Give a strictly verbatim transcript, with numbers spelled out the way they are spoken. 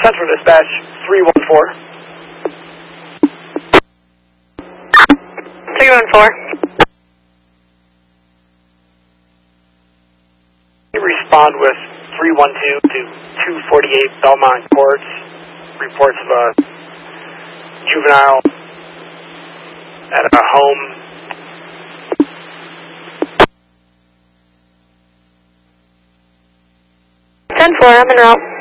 Central Dispatch, three one four. three one four. You respond with three one two to two forty-eight Belmont Courts. Reports of a juvenile at a home. ten four, I'm en route.